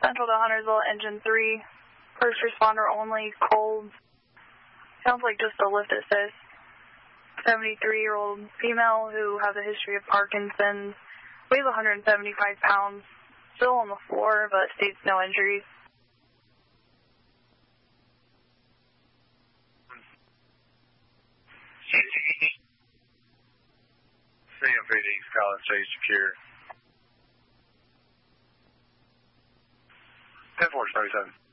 Central to Huntersville, Engine 3. First responder only, cold. Sounds like just a lift assist. 73-year-old female who has a history of Parkinson's. Weighs 175 pounds. Still on the floor, but states no injuries. CMPD, College State Secure. 10-4-37.